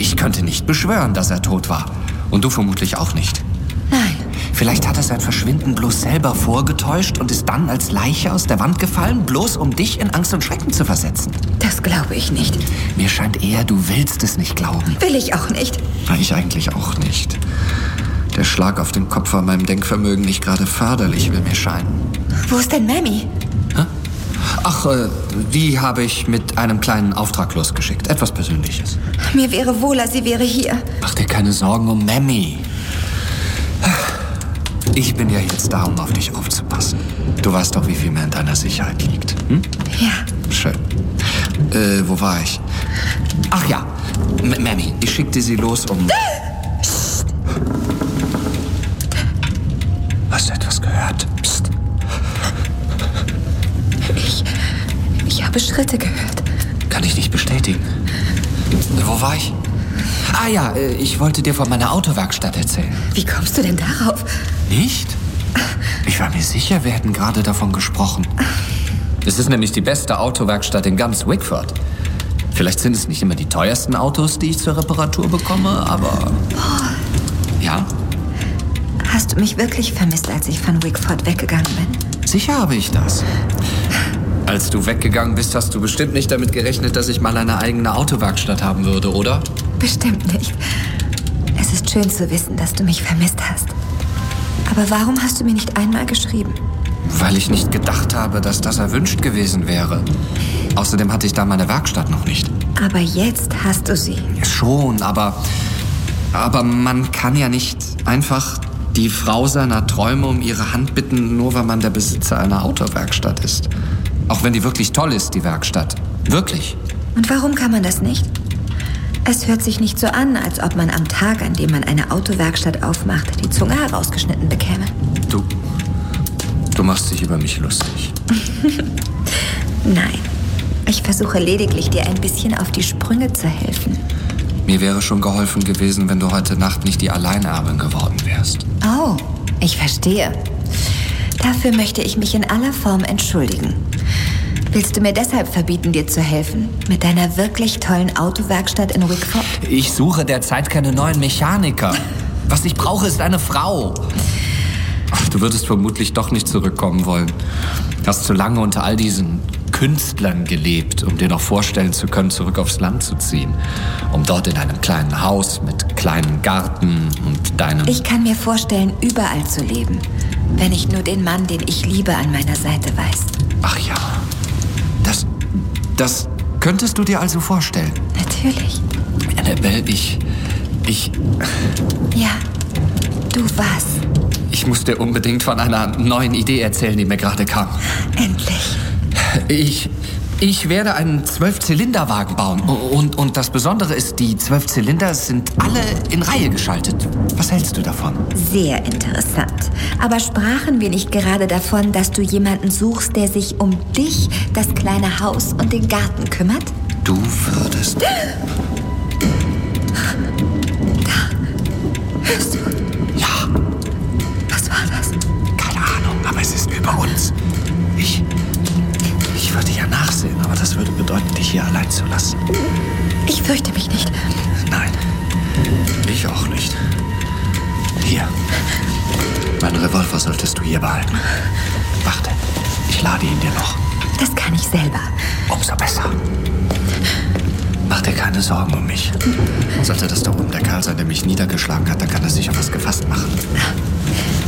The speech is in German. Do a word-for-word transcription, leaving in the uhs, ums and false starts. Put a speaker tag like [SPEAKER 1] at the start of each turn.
[SPEAKER 1] Ich könnte nicht beschwören, dass er tot war. Und du vermutlich auch nicht.
[SPEAKER 2] Nein.
[SPEAKER 1] Vielleicht hat er sein Verschwinden bloß selber vorgetäuscht und ist dann als Leiche aus der Wand gefallen, bloß um dich in Angst und Schrecken zu versetzen.
[SPEAKER 2] Das glaube ich nicht.
[SPEAKER 1] Mir scheint eher, du willst es nicht glauben.
[SPEAKER 2] Will ich auch nicht.
[SPEAKER 1] Na, ich eigentlich auch nicht. Der Schlag auf den Kopf war meinem Denkvermögen nicht gerade förderlich, will mir scheinen.
[SPEAKER 2] Wo ist denn Mammy?
[SPEAKER 1] Hä? Ach, äh, die habe ich mit einem kleinen Auftrag losgeschickt. Etwas Persönliches.
[SPEAKER 2] Mir wäre wohler, sie wäre hier.
[SPEAKER 1] Mach dir keine Sorgen um Mammy. Ich bin ja jetzt da, um auf dich aufzupassen. Du weißt doch, wie viel mehr in deiner Sicherheit liegt. Hm?
[SPEAKER 2] Ja.
[SPEAKER 1] Schön. Äh, wo war ich? Ach ja, M- Mammy, ich schickte sie los, um... Psst. Hast du etwas gehört? Psst.
[SPEAKER 2] Ich... Ich habe Schritte gehört.
[SPEAKER 1] Kann ich nicht bestätigen. Wo war ich? Ah ja, äh, ich wollte dir von meiner Autowerkstatt erzählen.
[SPEAKER 2] Wie kommst du denn darauf?
[SPEAKER 1] Nicht? Ich war mir sicher, wir hätten gerade davon gesprochen. Es ist nämlich die beste Autowerkstatt in ganz Wickford. Vielleicht sind es nicht immer die teuersten Autos, die ich zur Reparatur bekomme, aber...
[SPEAKER 2] Paul.
[SPEAKER 1] Ja?
[SPEAKER 2] Hast du mich wirklich vermisst, als ich von Wickford weggegangen bin?
[SPEAKER 1] Sicher habe ich das. Als du weggegangen bist, hast du bestimmt nicht damit gerechnet, dass ich mal eine eigene Autowerkstatt haben würde, oder?
[SPEAKER 2] Bestimmt nicht. Es ist schön zu wissen, dass du mich vermisst hast. Aber warum hast du mir nicht einmal geschrieben?
[SPEAKER 1] Weil ich nicht gedacht habe, dass das erwünscht gewesen wäre. Außerdem hatte ich da meine Werkstatt noch nicht.
[SPEAKER 2] Aber jetzt hast du sie.
[SPEAKER 1] Schon, aber... Aber man kann ja nicht einfach die Frau seiner Träume um ihre Hand bitten, nur weil man der Besitzer einer Autowerkstatt ist. Auch wenn die wirklich toll ist, die Werkstatt. Wirklich.
[SPEAKER 2] Und warum kann man das nicht? Es hört sich nicht so an, als ob man am Tag, an dem man eine Autowerkstatt aufmacht, die Zunge herausgeschnitten bekäme.
[SPEAKER 1] Du... Du machst dich über mich lustig.
[SPEAKER 2] Nein. Ich versuche lediglich, dir ein bisschen auf die Sprünge zu helfen.
[SPEAKER 1] Mir wäre schon geholfen gewesen, wenn du heute Nacht nicht die Alleinerbin geworden wärst.
[SPEAKER 2] Oh, ich verstehe. Dafür möchte ich mich in aller Form entschuldigen. Willst du mir deshalb verbieten, dir zu helfen? Mit deiner wirklich tollen Autowerkstatt in Wickford?
[SPEAKER 1] Ich suche derzeit keine neuen Mechaniker. Was ich brauche, ist eine Frau. Ach, du würdest vermutlich doch nicht zurückkommen wollen. Hast zu lange unter all diesen Künstlern gelebt, um dir noch vorstellen zu können, zurück aufs Land zu ziehen. Um dort in einem kleinen Haus mit kleinem Garten und deinem...
[SPEAKER 2] Ich kann mir vorstellen, überall zu leben, wenn ich nur den Mann, den ich liebe, an meiner Seite weiß.
[SPEAKER 1] Ach ja, das... das könntest du dir also vorstellen?
[SPEAKER 2] Natürlich.
[SPEAKER 1] Annabelle, ich... ich...
[SPEAKER 2] Ja, du was?
[SPEAKER 1] Ich muss dir unbedingt von einer neuen Idee erzählen, die mir gerade kam.
[SPEAKER 2] Endlich.
[SPEAKER 1] Ich, ich werde einen Zwölf-Zylinder-Wagen bauen. Und, und das Besondere ist, die zwölf Zylinder sind alle in Reihe geschaltet. Was hältst du davon?
[SPEAKER 2] Sehr interessant. Aber sprachen wir nicht gerade davon, dass du jemanden suchst, der sich um dich, das kleine Haus und den Garten kümmert?
[SPEAKER 1] Du würdest...
[SPEAKER 2] Da. Hörst du?
[SPEAKER 1] Ja.
[SPEAKER 2] Was war das?
[SPEAKER 1] Keine Ahnung, aber es ist über uns. Ich... Ich würde ja nachsehen, aber das würde bedeuten, dich hier allein zu lassen.
[SPEAKER 2] Ich fürchte mich nicht.
[SPEAKER 1] Nein, ich auch nicht. Hier. Meinen Revolver solltest du hier behalten. Warte, ich lade ihn dir noch.
[SPEAKER 2] Das kann ich selber.
[SPEAKER 1] Umso besser. Mach dir keine Sorgen um mich. Sollte das da oben der Kerl sein, der mich niedergeschlagen hat, dann kann er sich auf was gefasst machen.